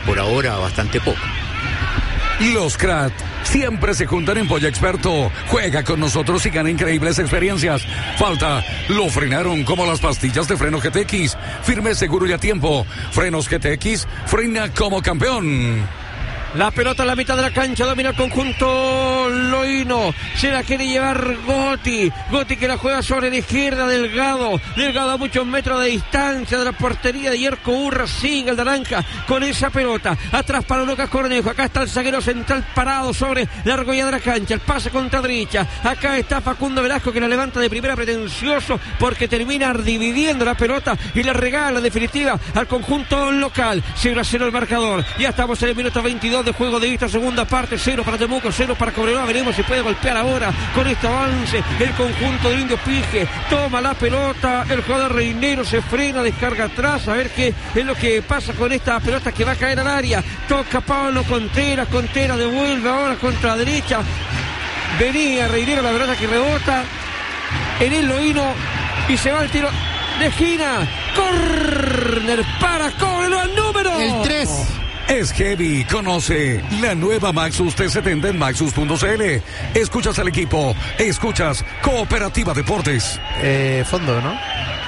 por ahora bastante poco. Los CRAT siempre se juntan en Polla Experto. Juega con nosotros y gana increíbles experiencias. Falta, lo frenaron como las pastillas de freno GTX. Firme, seguro y a tiempo. Frenos GTX, frena como campeón. La pelota en la mitad de la cancha, domina el conjunto loíno. Se la quiere llevar Gotti. Gotti que la juega sobre la izquierda, Delgado. Delgado a muchos metros de distancia de la portería de Yerko Urra. Sigue el naranja con esa pelota. Atrás para Lucas Cornejo. Acá está el zaguero central parado sobre la argolla de la cancha. El pase contra derecha. Acá está Facundo Velasco que la levanta de primera, pretencioso, porque termina dividiendo la pelota y la regala en definitiva al conjunto local. 0-0 el marcador. Ya estamos en el minuto 22 de juego de esta segunda parte. 0 para Temuco, 0 para Cobreloa. Veremos si puede golpear ahora con este avance el conjunto de Indio Pige. Toma la pelota el jugador Reinero, se frena, descarga atrás, a ver qué es lo que pasa con esta pelota que va a caer al área. Toca Pablo Contreras devuelve ahora contra la derecha. Venía Reinero, la verdad que rebota en el loíno y se va el tiro de esquina. Córner para Cobreloa, número el 3. Es heavy, conoce la nueva Maxus T70 en Maxus.cl. Escuchas al equipo, escuchas Cooperativa Deportes. Fondo, ¿no?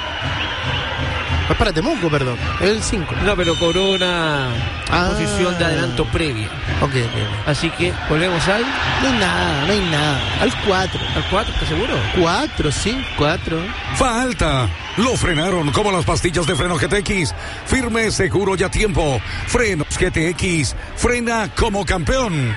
Es para Temuco, perdón. El 5. No, pero cobró una posición de adelanto previa. Ok. Así que volvemos al... No hay nada. Al 4. ¿Al 4? ¿Estás seguro? 4, sí, 4. Falta. Lo frenaron como las pastillas de freno GTX. Firme, seguro y a tiempo. Frenos GTX. Frena como campeón.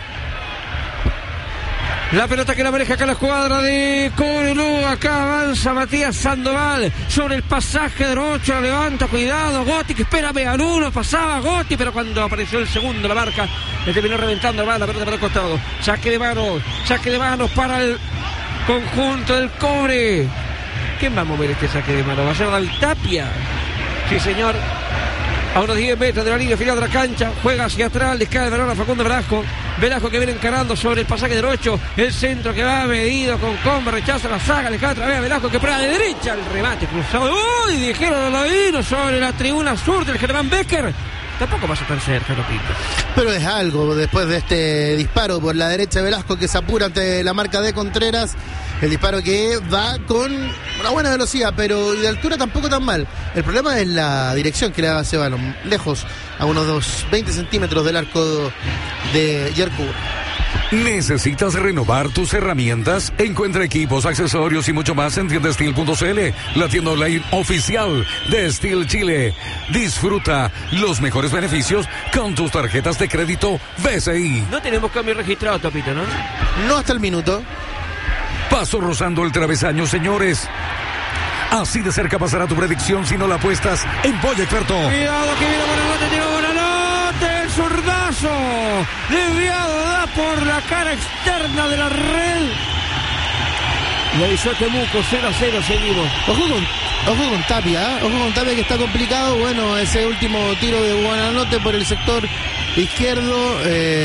La pelota que la maneja acá la escuadra de Cobreloa. Acá avanza Matías Sandoval sobre el pasaje derecho, la levanta, cuidado, Gotti que espera al 1, pasaba Gotti, pero cuando apareció el segundo la marca, le terminó reventando la pelota para el costado. Saque de manos para el conjunto del Cobre. ¿Quién va a mover este saque de manos? ¿Va a ser David Tapia? Sí, señor. A unos 10 metros de la línea final de la cancha, juega hacia atrás, les cae el balón a Facundo Velasco. Velasco que viene encarando sobre el pasaje derecho, el centro que va medido con comba, rechaza la saga, le cae otra vez a Velasco que prueba de derecha, el remate cruzado. ¡Uy! Dijeron los loínos sobre la tribuna sur del Germán Becker. Tampoco pasa tan cerca, Lopito. Pero es algo después de este disparo por la derecha de Velasco que se apura ante la marca de Contreras. El disparo que va con una buena velocidad, pero de altura tampoco tan mal. El problema es la dirección que le da ese balón. Lejos, a unos 20 centímetros del arco de Yerko. ¿Necesitas renovar tus herramientas? Encuentra equipos, accesorios y mucho más en tiendasteel.cl, la tienda online oficial de Steel Chile. Disfruta los mejores beneficios con tus tarjetas de crédito BCI. No tenemos cambio registrado, Topito, ¿no? No hasta el minuto. Paso rozando el travesaño, señores. Así de cerca pasará tu predicción si no la apuestas en Polla Experto. Cuidado que viene Buenanote, tiró Buenanote, el zurdazo. Desviado, da por la cara externa de la red. Lo hizo Temuco, 0-0, seguimos. Ojo con Tapia, ojo con Tapia que está complicado. Bueno, ese último tiro de Buenanote por el sector izquierdo.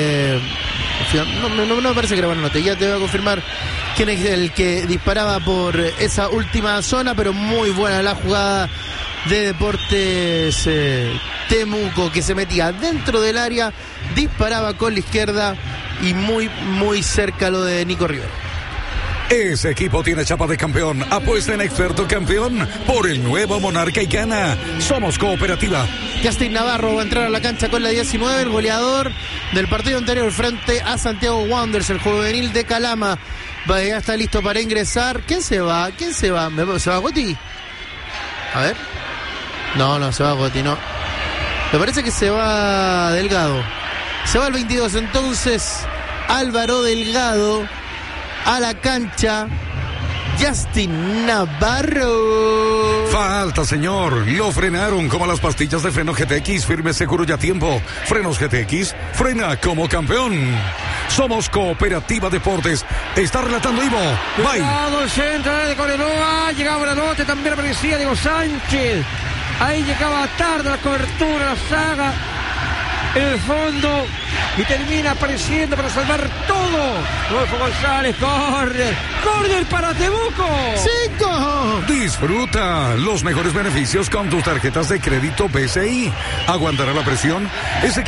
No me parece que era Buenanote. Ya te voy a confirmar quién es el que disparaba por esa última zona, pero muy buena la jugada de Deportes Temuco, que se metía dentro del área, disparaba con la izquierda y muy cerca lo de Nico Rivera. Ese equipo tiene chapa de campeón. Apuesta en Experto Campeón por el nuevo Monarca y gana. Somos Cooperativa. Justin Navarro va a entrar a la cancha con la 19, el goleador del partido anterior frente a Santiago Wanderers, el juvenil de Calama. Ya está listo para ingresar. ¿Quién se va? ¿Se va Gotti? A ver. No, se va Gotti, no. Me parece que se va Delgado. Se va el 22, entonces Álvaro Delgado a la cancha. Justin Navarro. Falta, señor. Lo frenaron como las pastillas de freno GTX. Firme, seguro y a tiempo. Frenos GTX. Frena como campeón. Somos Cooperativa Deportes. Está relatando Ivo. Bye. Cuidado, el centro de Cobreloa. Llegaba la nota, también aparecía Diego Sánchez. Ahí llegaba tarde la cobertura, la saga. En el fondo. Y termina apareciendo para salvar todo. Rodolfo González, córner para Temuco. 5. Disfruta los mejores beneficios con tus tarjetas de crédito BCI. ¿Aguantará la presión? Ese